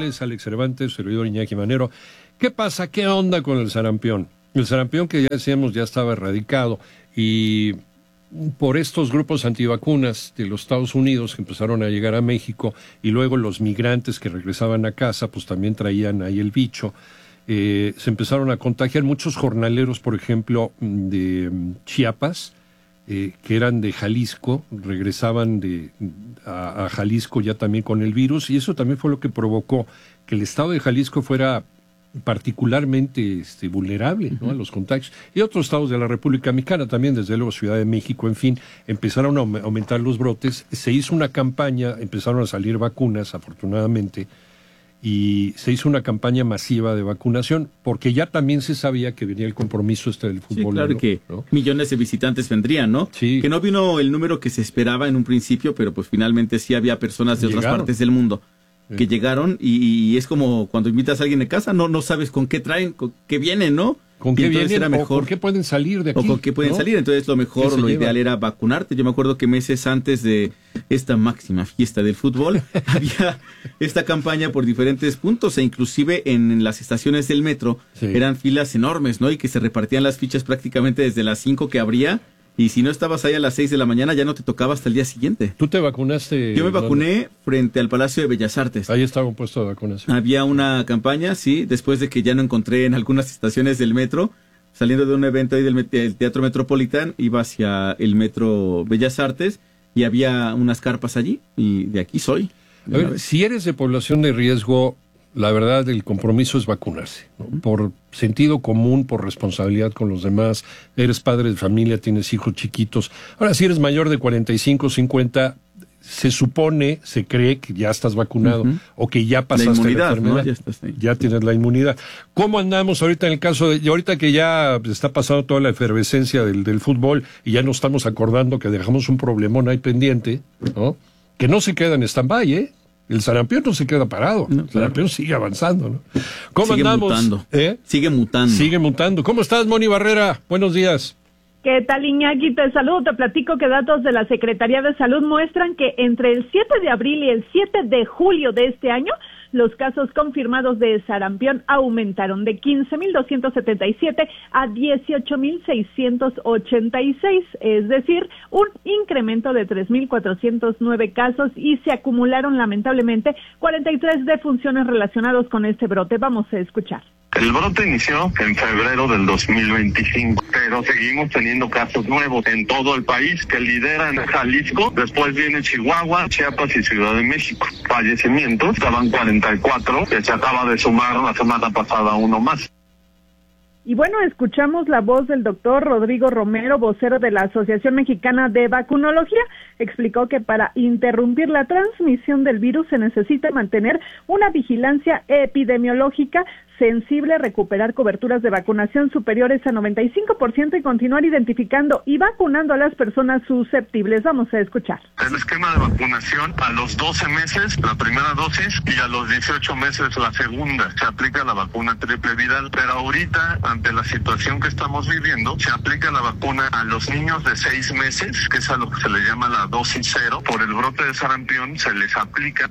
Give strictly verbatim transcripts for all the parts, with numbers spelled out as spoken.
González, Alex Cervantes, servidor Iñaki Manero. ¿Qué pasa? ¿Qué onda con el sarampión? El sarampión, que ya decíamos, ya estaba erradicado, y por estos grupos antivacunas de los Estados Unidos que empezaron a llegar a México, y luego los migrantes que regresaban a casa, pues también traían ahí el bicho. Eh, se empezaron a contagiar muchos jornaleros, por ejemplo, de Chiapas, eh, que eran de Jalisco, regresaban de a, a Jalisco ya también con el virus, y eso también fue lo que provocó que el estado de Jalisco fuera particularmente este, vulnerable, ¿no?, a los contagios. Y otros estados de la República Mexicana también, desde luego Ciudad de México, en fin, empezaron a aumentar los brotes. Se hizo una campaña, empezaron a salir vacunas, afortunadamente, y se hizo una campaña masiva de vacunación, porque ya también se sabía que venía el compromiso este del fútbol. Sí, claro, que ¿no? millones de visitantes vendrían, ¿no? Sí. Que no vino el número que se esperaba en un principio, pero pues finalmente sí había personas de Llegaron. otras partes del mundo que sí. llegaron, y, y es como cuando invitas a alguien de casa, no, no sabes con qué traen, con qué vienen, ¿no? ¿Con qué vienen era mejor, o con qué pueden salir de aquí? O con qué pueden ¿no? salir, entonces lo mejor, lo lleva? ideal era vacunarte. Yo me acuerdo que meses antes de esta máxima fiesta del fútbol, había esta campaña por diferentes puntos, e inclusive en las estaciones del metro sí. eran filas enormes, ¿no? Y que se repartían las fichas prácticamente desde las cinco que abría, y si no estabas ahí a las seis de la mañana ya no te tocaba hasta el día siguiente. ¿Tú te vacunaste? Yo me vacuné ¿dónde? frente al Palacio de Bellas Artes. Ahí estaba un puesto de vacunación. Había una campaña, sí, después de que ya no encontré en algunas estaciones del metro, saliendo de un evento ahí del, del Teatro Metropolitán, iba hacia el Metro Bellas Artes y había unas carpas allí, y de aquí soy. A ver, si eres de población de riesgo, la verdad, el compromiso es vacunarse, ¿no? Por sentido común, por responsabilidad con los demás. Eres padre de familia, tienes hijos chiquitos. Ahora, si eres mayor de cuarenta y cinco, cincuenta, se supone, se cree que ya estás vacunado uh-huh. o que ya pasaste la, inmunidad, la enfermedad. ¿no? Ya estás ahí. Ya tienes la inmunidad. ¿Cómo andamos ahorita en el caso de, y ahorita que ya está pasando toda la efervescencia del, del fútbol y ya nos estamos acordando que dejamos un problemón ahí pendiente, ¿no? Que no se queda en stand-by, ¿eh? El sarampión no se queda parado, no, el sarampión claro. sigue avanzando, ¿no? ¿Cómo sigue andamos? Mutando. ¿Eh? Sigue mutando. Sigue mutando. ¿Cómo estás, Moni Barrera? Buenos días. ¿Qué tal, Iñaki? Te saludo, te platico que datos de la Secretaría de Salud muestran que entre el siete de abril y el siete de julio de este año, los casos confirmados de sarampión aumentaron de quince mil doscientos setenta y siete a dieciocho mil seiscientos ochenta y seis, es decir, un incremento de tres mil cuatrocientos nueve casos, y se acumularon lamentablemente cuarenta y tres defunciones relacionados con este brote. Vamos a escuchar. El brote inició en febrero del dos mil veinticinco, pero seguimos teniendo casos nuevos en todo el país, que lideran Jalisco, después viene Chihuahua, Chiapas y Ciudad de México. Fallecimientos, estaban cuarenta y cuatro, que se acaba de sumar la semana pasada uno más. Y bueno, escuchamos la voz del doctor Rodrigo Romero, vocero de la Asociación Mexicana de Vacunología. Explicó que para interrumpir la transmisión del virus se necesita mantener una vigilancia epidemiológica sensible, recuperar coberturas de vacunación superiores a noventa y cinco por ciento y continuar identificando y vacunando a las personas susceptibles. Vamos a escuchar. El esquema de vacunación a los doce meses, la primera dosis, y a los dieciocho meses la segunda. Se aplica la vacuna triple viral, pero ahorita, ante la situación que estamos viviendo, se aplica la vacuna a los niños de seis meses, que es a lo que se le llama la dosis cero. Por el brote de sarampión se les aplica.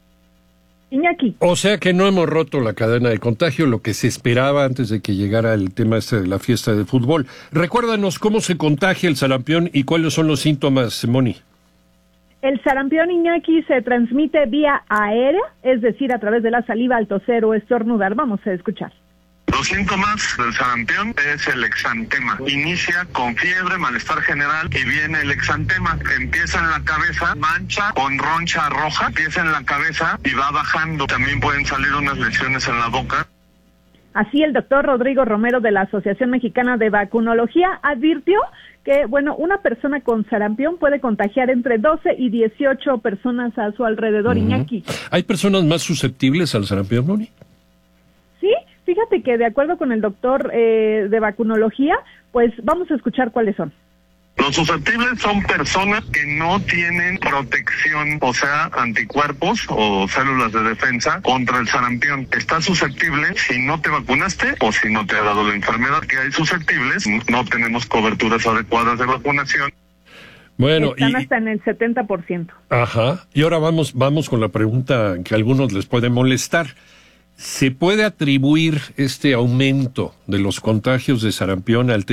Iñaki. O sea que no hemos roto la cadena de contagio, lo que se esperaba antes de que llegara el tema este de la fiesta de fútbol. Recuérdanos cómo se contagia el sarampión y cuáles son los síntomas, Moni. El sarampión, Iñaki, se transmite vía aérea, es decir, a través de la saliva al toser o estornudar. Vamos a escuchar. Los síntomas del sarampión es el exantema. Inicia con fiebre, malestar general, y viene el exantema. Empieza en la cabeza, mancha con roncha roja, empieza en la cabeza y va bajando. También pueden salir unas lesiones en la boca. Así, el doctor Rodrigo Romero de la Asociación Mexicana de Vacunología advirtió que, bueno, una persona con sarampión puede contagiar entre doce y dieciocho personas a su alrededor, uh-huh. Iñaki. ¿Hay personas más susceptibles al sarampión, Moni? Sí. Fíjate que de acuerdo con el doctor eh, de vacunología, pues vamos a escuchar cuáles son. Los susceptibles son personas que no tienen protección, o sea, anticuerpos o células de defensa contra el sarampión. Estás susceptible si no te vacunaste o si no te ha dado la enfermedad. Que hay susceptibles, no tenemos coberturas adecuadas de vacunación. Bueno, Están y, hasta en el setenta por ciento. Ajá. Y ahora vamos, vamos con la pregunta que a algunos les puede molestar. ¿Se puede atribuir este aumento de los contagios de sarampión al